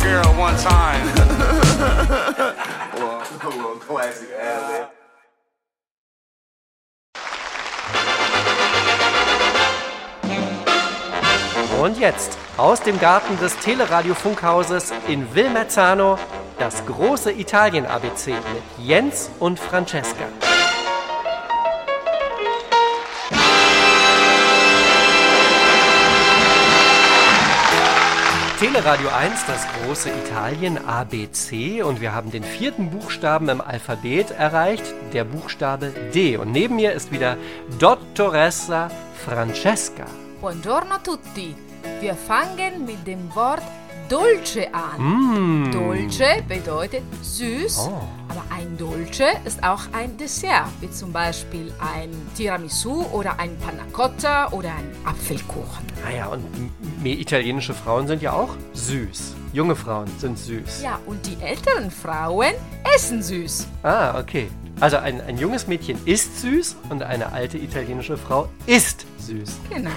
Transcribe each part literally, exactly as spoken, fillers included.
girl one time. Well, a little classic ad-lib. Und jetzt aus dem Garten des Teleradio-Funkhauses in Vilmezzano das große Italien-A B C mit Jens und Francesca. Teleradio eins, das große Italien-A B C, und wir haben den vierten Buchstaben im Alphabet erreicht, der Buchstabe D. Und neben mir ist wieder Dottoressa Francesca. Buongiorno a tutti. Wir fangen mit dem Wort Dolce an. Mm. Dolce bedeutet süß, Oh. aber ein Dolce ist auch ein Dessert, wie zum Beispiel ein Tiramisu oder ein Panna Cotta oder ein Apfelkuchen. Naja, und m- mehr italienische Frauen sind ja auch süß. Junge Frauen sind süß. Ja, und die älteren Frauen essen süß. Ah, okay. Also ein, ein junges Mädchen ist süß und eine alte italienische Frau ist süß. Genau.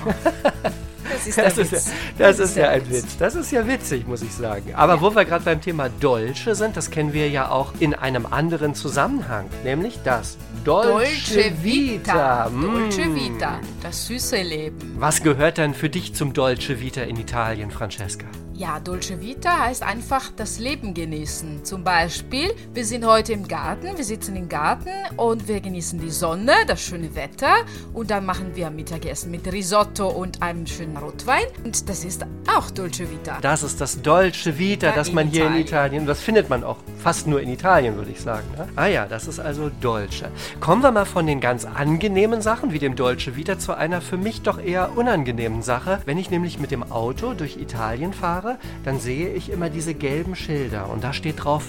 Das ist der Das ist, ja, Witz. das ist ja der ein Witz. Das ist ja witzig, muss ich sagen. Aber wo wir gerade beim Thema Dolce sind, das kennen wir ja auch in einem anderen Zusammenhang, nämlich das Dolce, Dolce Vita. Mm. Dolce Vita, das süße Leben. Was gehört dann für dich zum Dolce Vita in Italien, Francesca? Ja, Dolce Vita heißt einfach das Leben genießen. Zum Beispiel, wir sind heute im Garten, wir sitzen im Garten und wir genießen die Sonne, das schöne Wetter und dann machen wir Mittagessen mit Risotto und einem schönen Rotwein und das ist auch Dolce Vita. Das ist das Dolce Vita, Ja, das in man hier in Italien. Italien, das findet man auch fast nur in Italien, würde ich sagen. Ne? Ah ja, das ist also Dolce. Kommen wir mal von den ganz angenehmen Sachen wie dem Dolce Vita zu einer für mich doch eher unangenehmen Sache. Wenn ich nämlich mit dem Auto durch Italien fahre, dann sehe ich immer diese gelben Schilder und da steht drauf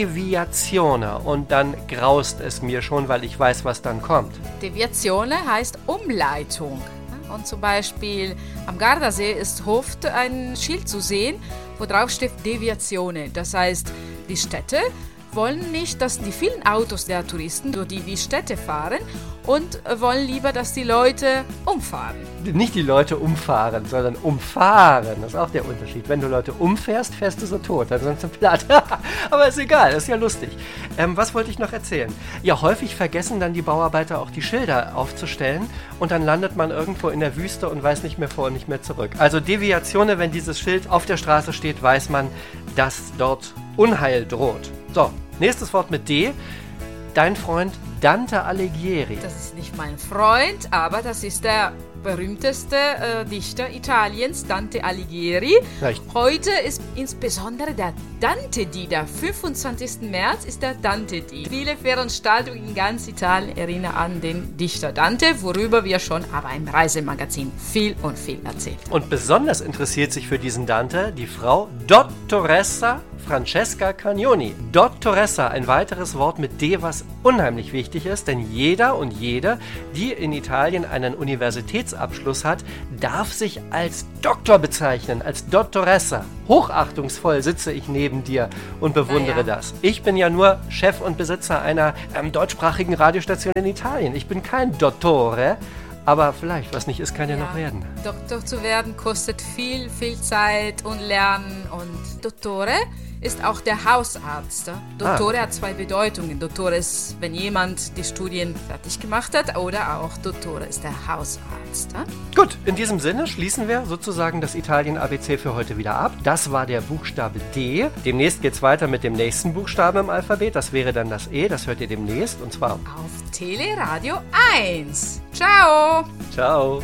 Deviazione und dann graust es mir schon, weil ich weiß, was dann kommt. Deviazione heißt Umleitung. Und zum Beispiel am Gardasee ist oft ein Schild zu sehen, wo drauf steht Deviazione. Das heißt, die Städte wollen nicht, dass die vielen Autos der Touristen durch die, die Städte fahren und wollen lieber, dass die Leute umfahren. Nicht die Leute umfahren, sondern umfahren. Das ist auch der Unterschied. Wenn du Leute umfährst, fährst du so tot, dann sind sie platt. Aber ist egal, ist ja lustig. Ähm, was wollte ich noch erzählen? Ja, häufig vergessen dann die Bauarbeiter auch die Schilder aufzustellen und dann landet man irgendwo in der Wüste und weiß nicht mehr vor und nicht mehr zurück. Also Deviazione, wenn dieses Schild auf der Straße steht, weiß man, dass dort Unheil droht. So, nächstes Wort mit D. Dein Freund Dante Alighieri. Das ist nicht mein Freund, aber das ist der berühmteste äh, Dichter Italiens, Dante Alighieri. Recht. Heute ist insbesondere der Dante-Di, der fünfundzwanzigsten März ist der Dante-Di. Viele Veranstaltungen in ganz Italien erinnern an den Dichter Dante, worüber wir schon aber im Reisemagazin viel und viel erzählt. Und besonders interessiert sich für diesen Dante die Frau Dottoressa Francesca Cagnoni. Dottoressa, ein weiteres Wort mit D, was unheimlich wichtig ist, denn jeder und jede, die in Italien einen Universitätsabschluss hat, darf sich als Doktor bezeichnen, als Dottoressa. Hochachtungsvoll sitze ich neben dir und bewundere Naja. das. Ich bin ja nur Chef und Besitzer einer ähm, deutschsprachigen Radiostation in Italien. Ich bin kein Dottore, aber vielleicht, was nicht ist, kann ja, noch werden. Doktor zu werden kostet viel, viel Zeit und Lernen und Dottore ist auch der Hausarzt. Dottore Ah. hat zwei Bedeutungen. Dottore ist, wenn jemand die Studien fertig gemacht hat, oder auch Dottore ist der Hausarzt. Gut, in diesem Sinne schließen wir sozusagen das Italien-A B C für heute wieder ab. Das war der Buchstabe D. Demnächst geht's weiter mit dem nächsten Buchstaben im Alphabet. Das wäre dann das E. Das hört ihr demnächst. Und zwar Auf Teleradio eins. Ciao! ciao.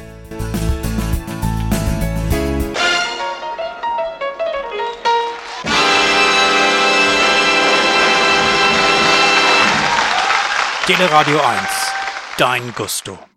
Teleradio eins, dein Gusto.